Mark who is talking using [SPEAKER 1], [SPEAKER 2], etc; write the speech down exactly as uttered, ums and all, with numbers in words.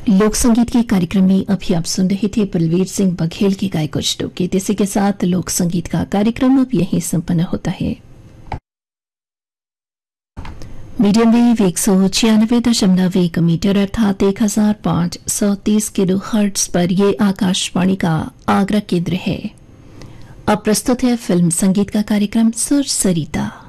[SPEAKER 1] लोक संगीत के कार्यक्रम में अभी आप सुन रहे थे बलवीर सिंह बघेल के गाए कुछ लोकगीत। इसी के साथ लोक संगीत का कार्यक्रम अब यहीं संपन्न होता है। मीडियम वेव एक सौ छियानवे दशमलव एक मीटर अर्थात एक हजार पांच सौ तीस किलो हर्ट्ज पर यह आकाशवाणी का आगरा केंद्र है। अब प्रस्तुत है फिल्म संगीत का कार्यक्रम सुर सरिता।